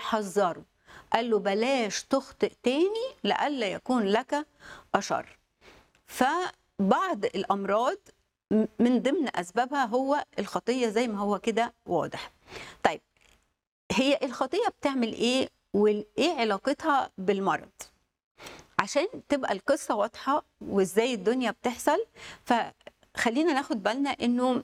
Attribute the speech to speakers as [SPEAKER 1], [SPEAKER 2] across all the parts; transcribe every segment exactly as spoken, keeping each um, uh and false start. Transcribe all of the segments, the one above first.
[SPEAKER 1] بيحذره، قال له بلاش تخطئ تاني لئلا يكون لك أشر. فبعض الأمراض من ضمن أسبابها هو الخطية زي ما هو كده واضح. طيب هي الخطية بتعمل إيه وإيه علاقتها بالمرض؟ عشان تبقى القصة واضحة وإزاي الدنيا بتحصل، فخلينا ناخد بالنا إنه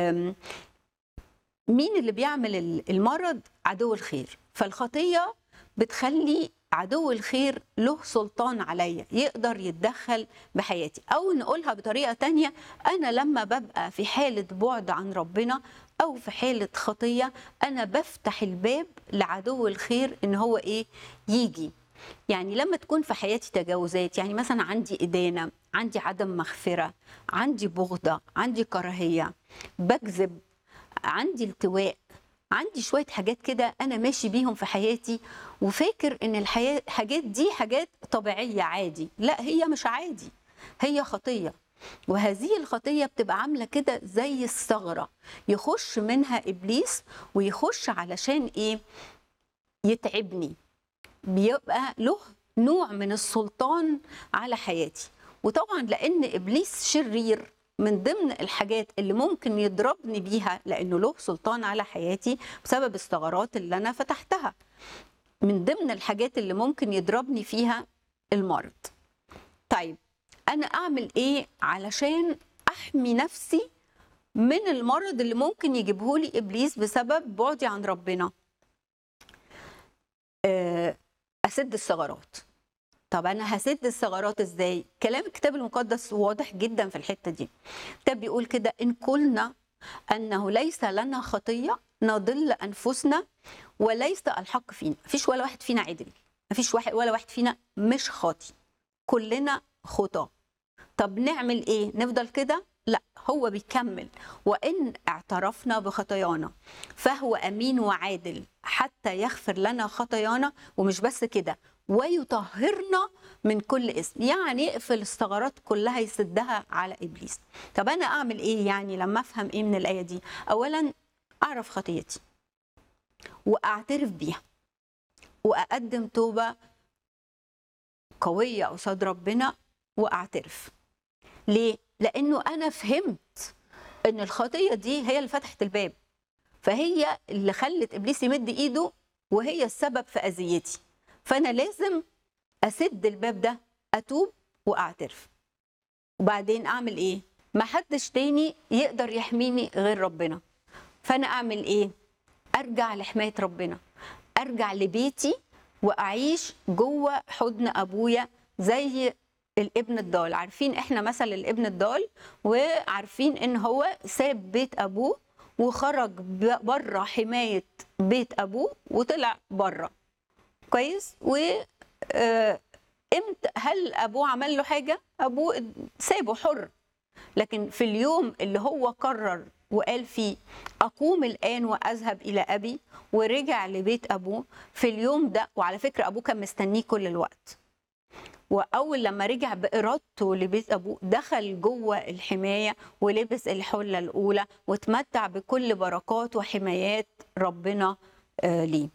[SPEAKER 1] مين اللي بيعمل المرض؟ عدو الخير. فالخطية بتخلي عدو الخير له سلطان عليا، يقدر يتدخل بحياتي. أو نقولها بطريقة تانية، أنا لما ببقى في حالة بعد عن ربنا أو في حالة خطية، أنا بفتح الباب لعدو الخير إن هو إيه؟ يجي. يعني لما تكون في حياتي تجاوزات، يعني مثلا عندي إدانة، عندي عدم مغفرة، عندي بغضة، عندي كراهية، بكذب، عندي التواء، عندي شوية حاجات كده أنا ماشي بيهم في حياتي وفاكر إن الحياة الحاجات دي حاجات طبيعية عادي. لا، هي مش عادي، هي خطية. وهذه الخطية بتبقى عاملة كده زي الثغرة يخش منها إبليس، ويخش علشان إيه؟ يتعبني. بيبقى له نوع من السلطان على حياتي. وطبعا لأن إبليس شرير، من ضمن الحاجات اللي ممكن يضربني بيها لأنه له سلطان على حياتي بسبب الثغرات اللي أنا فتحتها، من ضمن الحاجات اللي ممكن يضربني فيها المرض. طيب أنا أعمل إيه علشان أحمي نفسي من المرض اللي ممكن يجيبهولي إبليس بسبب بعدي عن ربنا؟ أسد الثغرات. طب أنا هسد الثغرات إزاي؟ كلام الكتاب المقدس واضح جدا في الحتة دي. الكتاب بيقول كده: إن قلنا أنه ليس لنا خطية نضل أنفسنا وليس الحق فينا. مفيش ولا واحد فينا عدل، مفيش واحد ولا واحد فينا مش خاطي، كلنا خطاة. طب نعمل إيه؟ نفضل كده؟ لا، هو بيكمل: وإن اعترفنا بخطايانا فهو أمين وعادل حتى يغفر لنا خطايانا، ومش بس كده، ويطهرنا من كل اسم. يعني يقفل الثغرات كلها، يسدها على إبليس. طب أنا أعمل إيه يعني لما أفهم إيه من الآية دي؟ أولا أعرف خطيتي وأعترف بيها وأقدم توبة قوية قصاد ربنا وأعترف. ليه؟ لأنه أنا فهمت إن الخطية دي هي اللي فتحت الباب، فهي اللي خلت إبليس يمد إيده، وهي السبب في أذيتي. فأنا لازم أسد الباب ده، أتوب وأعترف. وبعدين أعمل إيه؟ ما حدش تاني يقدر يحميني غير ربنا. فأنا أعمل إيه؟ أرجع لحماية ربنا، أرجع لبيتي وأعيش جوه حضن أبويا زي الابن الضال. عارفين احنا مثل الابن الضال، وعارفين ان هو ساب بيت ابوه وخرج بره حمايه بيت ابوه وطلع بره. كويس؟ و امتى هل ابوه عمل له حاجه؟ ابوه سابه حر. لكن في اليوم اللي هو قرر وقال فيه اقوم الان واذهب الى ابي، ورجع لبيت ابوه في اليوم ده، وعلى فكره ابوه كان مستنيه كل الوقت، وأول لما رجع بإرادته لبيت أبوه دخل جوه الحماية ولبس الحلة الأولى وتمتع بكل بركات وحمايات ربنا ليه.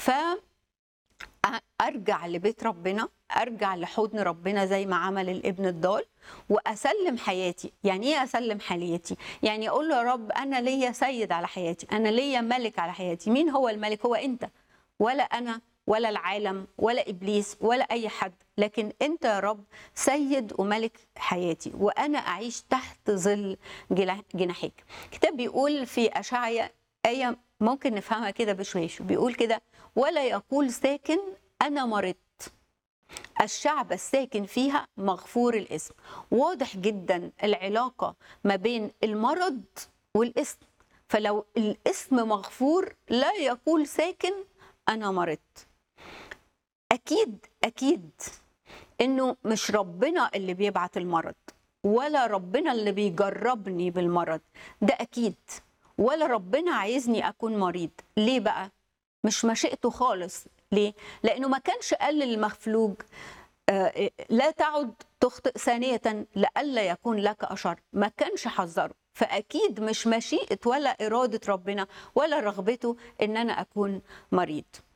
[SPEAKER 1] فأرجع لبيت ربنا، أرجع لحضن ربنا زي ما عمل الابن الضال، وأسلم حياتي. يعني إيه أسلم حياتي؟ يعني أقول له: يا رب أنا ليا سيد على حياتي، أنا ليا ملك على حياتي. مين هو الملك؟ هو أنت، ولا أنا ولا العالم ولا إبليس ولا أي حد، لكن أنت يا رب سيد وملك حياتي، وأنا أعيش تحت ظل جناحيك. الكتاب بيقول في أشعيا آية ممكن نفهمها كده بشويش، بيقول كده: ولا يقول ساكن أنا مرضت، الشعب الساكن فيها مغفور الاسم. واضح جدا العلاقة ما بين المرض والاسم. فلو الاسم مغفور لا يقول ساكن أنا مرضت. أكيد أكيد إنه مش ربنا اللي بيبعت المرض، ولا ربنا اللي بيجربني بالمرض، ده أكيد. ولا ربنا عايزني أكون مريض. ليه بقى؟ مش مشيئته خالص. ليه؟ لأنه ما كانش قال للمخلوق آه لا تعد تخطئ ثانية لئلا يكون لك أشر، ما كانش حذره. فأكيد مش مشيئة ولا إرادة ربنا ولا رغبته إن أنا أكون مريض.